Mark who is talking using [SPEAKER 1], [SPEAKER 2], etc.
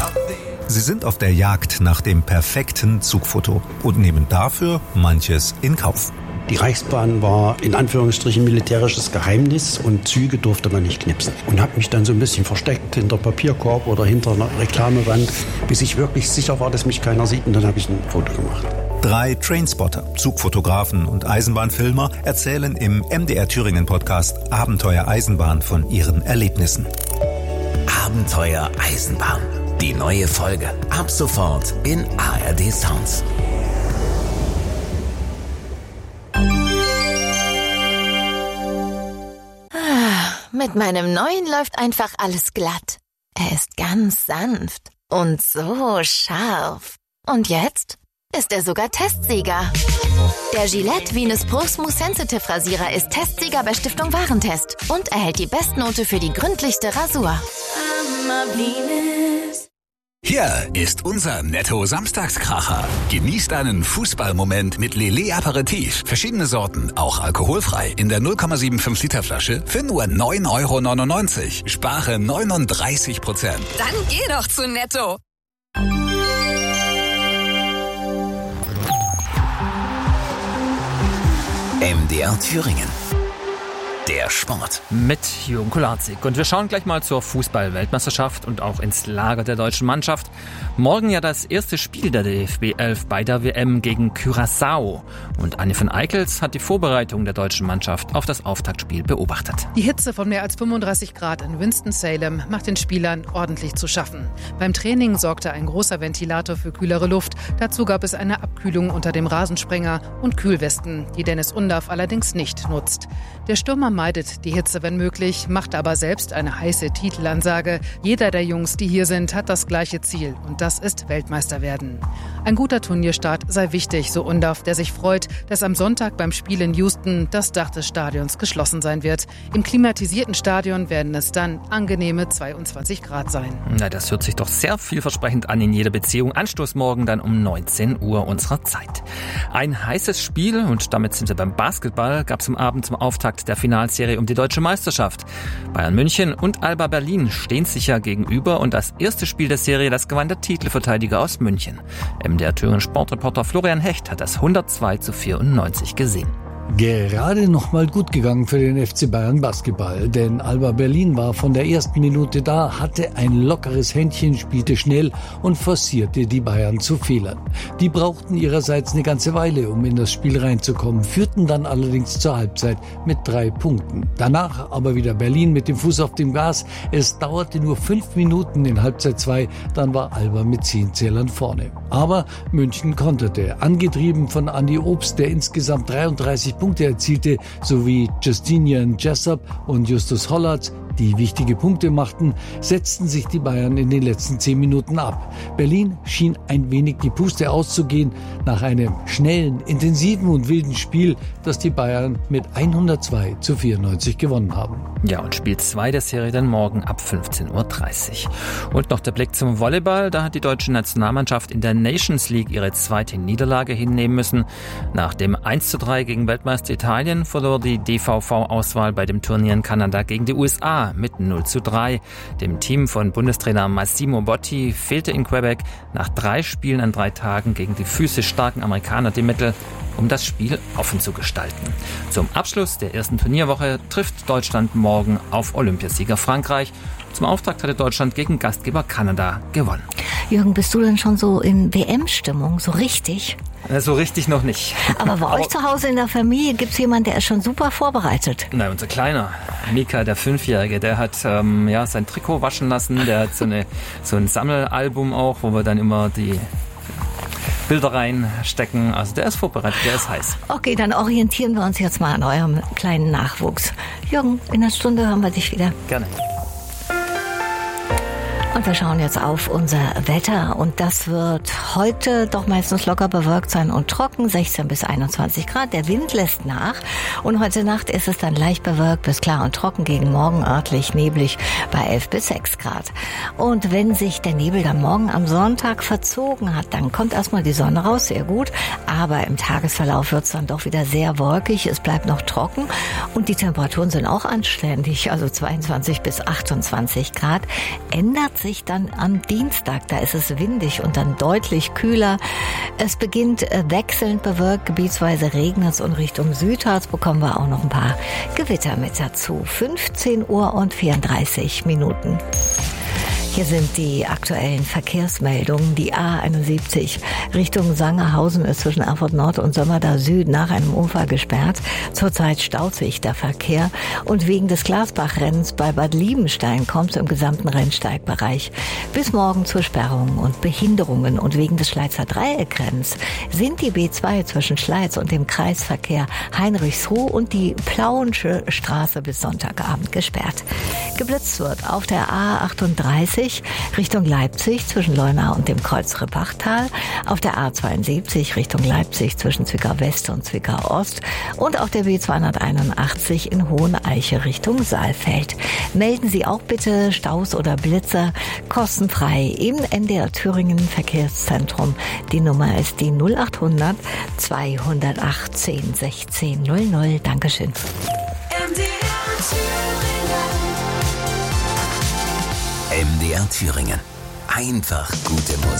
[SPEAKER 1] Sie sind auf der Jagd nach dem perfekten Zugfoto und nehmen dafür manches in Kauf.
[SPEAKER 2] Die Reichsbahn war in Anführungsstrichen militärisches Geheimnis und Züge durfte man nicht knipsen. Und habe mich dann so ein bisschen versteckt hinter Papierkorb oder hinter einer Reklamewand, bis ich wirklich sicher war, dass mich keiner sieht, und dann habe ich ein Foto gemacht.
[SPEAKER 1] 3 Trainspotter, Zugfotografen und Eisenbahnfilmer erzählen im MDR Thüringen Podcast Abenteuer Eisenbahn von ihren Erlebnissen.
[SPEAKER 3] Abenteuer Eisenbahn. Die neue Folge ab sofort in ARD Sounds.
[SPEAKER 4] Mit meinem neuen läuft einfach alles glatt. Er ist ganz sanft und so scharf. Und jetzt ist er sogar Testsieger. Der Gillette Venus Pro Smooth Sensitive Rasierer ist Testsieger bei Stiftung Warentest und erhält die Bestnote für die gründlichste Rasur.
[SPEAKER 5] Hier ist unser Netto-Samstagskracher. Genießt einen Fußballmoment mit Lele Aperitif. Verschiedene Sorten, auch alkoholfrei. In der 0,75 Liter Flasche für nur 9,99 €. Spare 39%.
[SPEAKER 6] Dann geh doch zu Netto.
[SPEAKER 3] MDR Thüringen. Der Sport.
[SPEAKER 7] Mit Jürgen Kularzig. Und wir schauen gleich mal zur Fußball-Weltmeisterschaft und auch ins Lager der deutschen Mannschaft. Morgen ja das erste Spiel der DFB 11 bei der WM gegen Curaçao. Und Anne von Eickels hat die Vorbereitung der deutschen Mannschaft auf das Auftaktspiel beobachtet.
[SPEAKER 8] Die Hitze von mehr als 35 Grad in Winston-Salem macht den Spielern ordentlich zu schaffen. Beim Training sorgte ein großer Ventilator für kühlere Luft. Dazu gab es eine Abkühlung unter dem Rasensprenger und Kühlwesten, die Dennis Undaff allerdings nicht nutzt. Der Stürmer meidet die Hitze, wenn möglich, macht aber selbst eine heiße Titelansage. Jeder der Jungs, die hier sind, hat das gleiche Ziel, und das ist Weltmeister werden. Ein guter Turnierstart sei wichtig, so Undaff, der sich freut, dass am Sonntag beim Spiel in Houston das Dach des Stadions geschlossen sein wird. Im klimatisierten Stadion werden es dann angenehme 22 Grad sein.
[SPEAKER 7] Na, das hört sich doch sehr vielversprechend an in jeder Beziehung. Anstoß morgen dann um 19 Uhr unserer Zeit. Ein heißes Spiel, und damit sind wir beim Basketball, gab es am Abend zum Auftakt der Finalserie um die deutsche Meisterschaft. Bayern München und Alba Berlin stehen sich ja gegenüber, und das erste Spiel der Serie, das gewann der Titelverteidiger aus München. MDR Thüringen Sportreporter Florian Hecht hat das 102:94 gesehen.
[SPEAKER 9] Gerade noch mal gut gegangen für den FC Bayern Basketball, denn Alba Berlin war von der ersten Minute da, hatte ein lockeres Händchen, spielte schnell und forcierte die Bayern zu Fehlern. Die brauchten ihrerseits eine ganze Weile, um in das Spiel reinzukommen, führten dann allerdings zur Halbzeit mit 3 Punkten. Danach aber wieder Berlin mit dem Fuß auf dem Gas. Es dauerte nur 5 Minuten in Halbzeit 2, dann war Alba mit 10 Zählern vorne. Aber München konterte, angetrieben von Andi Obst, der insgesamt 33 Punkte erzielte, sowie Justinian Jessup und Justus Hollatz, die wichtige Punkte machten, setzten sich die Bayern in den letzten 10 Minuten ab. Berlin schien ein wenig die Puste auszugehen nach einem schnellen, intensiven und wilden Spiel, das die Bayern mit 102:94 gewonnen haben.
[SPEAKER 7] Ja, und Spiel 2 der Serie dann morgen ab 15:30 Uhr. Und noch der Blick zum Volleyball. Da hat die deutsche Nationalmannschaft in der Nations League ihre zweite Niederlage hinnehmen müssen. Nach dem 1:3 gegen Weltmeister Italien verlor die DVV-Auswahl bei dem Turnier in Kanada gegen die USA mit 0:3. Dem Team von Bundestrainer Massimo Botti fehlte in Quebec nach 3 Spielen an 3 Tagen gegen die physisch starken Amerikaner die Mittel, um das Spiel offen zu gestalten. Zum Abschluss der ersten Turnierwoche trifft Deutschland morgen auf Olympiasieger Frankreich. Zum Auftakt hatte Deutschland gegen Gastgeber Kanada gewonnen.
[SPEAKER 10] Jürgen, bist du denn schon so in WM-Stimmung, so richtig?
[SPEAKER 7] So richtig noch nicht.
[SPEAKER 10] Aber bei euch zu Hause in der Familie gibt es jemanden, der ist schon super vorbereitet.
[SPEAKER 7] Nein, unser Kleiner, Mika, der 5-Jährige, der hat sein Trikot waschen lassen. Der hat so ein Sammelalbum auch, wo wir dann immer die Bilder reinstecken. Also der ist vorbereitet, der ist heiß.
[SPEAKER 10] Okay, dann orientieren wir uns jetzt mal an eurem kleinen Nachwuchs. Jürgen, in einer Stunde hören wir dich wieder.
[SPEAKER 7] Gerne.
[SPEAKER 10] Und wir schauen jetzt auf unser Wetter, und das wird heute doch meistens locker bewölkt sein und trocken, 16 bis 21 Grad. Der Wind lässt nach, und heute Nacht ist es dann leicht bewölkt bis klar und trocken, gegen morgen örtlich neblig bei 11 bis 6 Grad. Und wenn sich der Nebel dann morgen am Sonntag verzogen hat, dann kommt erstmal die Sonne raus, sehr gut, Aber im Tagesverlauf wird es dann doch wieder sehr wolkig. Es bleibt noch trocken und die Temperaturen sind auch anständig, also 22 bis 28 Grad. Ändert sich dann am Dienstag, da ist es windig und dann deutlich kühler. Es beginnt wechselnd bewölkt, gebietsweise regnet es und Richtung Südharz bekommen wir auch noch ein paar Gewitter mit dazu. 15 Uhr und 34 Minuten. Hier sind die aktuellen Verkehrsmeldungen. Die A71 Richtung Sangerhausen ist zwischen Erfurt Nord und Sömmerda Süd nach einem Unfall gesperrt. Zurzeit staut sich der Verkehr. Und wegen des Glasbachrennens bei Bad Liebenstein kommt es im gesamten Rennsteigbereich bis morgen zu Sperrungen und Behinderungen. Und wegen des Schleizer Dreieckrenns sind die B2 zwischen Schleiz und dem Kreisverkehr Heinrichsruh und die Plauensche Straße bis Sonntagabend gesperrt. Geblitzt wird auf der A38 Richtung Leipzig zwischen Leuna und dem Kreuz Rippachtal, auf der A72 Richtung Leipzig zwischen Zwickau West und Zwickau Ost und auf der B281 in Hoheneiche Richtung Saalfeld. Melden Sie auch bitte Staus oder Blitzer kostenfrei im NDR Thüringen Verkehrszentrum. Die Nummer ist die 0800 218 1600. Dankeschön.
[SPEAKER 3] MDR Thüringen. Einfach gute Musik.